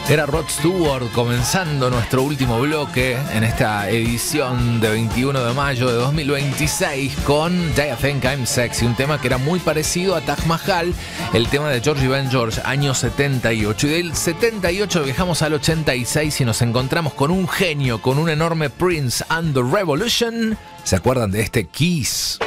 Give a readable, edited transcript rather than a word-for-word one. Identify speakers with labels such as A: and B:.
A: Era Rod Stewart comenzando nuestro último bloque en esta edición de 21 de mayo de 2026 con Do You Think I'm Sexy, un tema que era muy parecido a Taj Mahal, el tema de George Ben George, año 78. Y del 78 viajamos al 86 y nos encontramos con un genio, con un enorme Prince and the Revolution. ¿Se acuerdan de este Kiss?